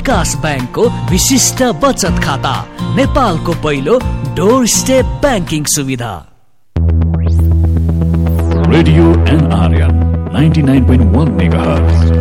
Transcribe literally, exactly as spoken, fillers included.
विकास बैंकको विशिष्ट बचत खाता, नेपालको पहिलो डोर स्टेप बैंकिङ सुविधा। Radio NRN ninety-nine point one megahertz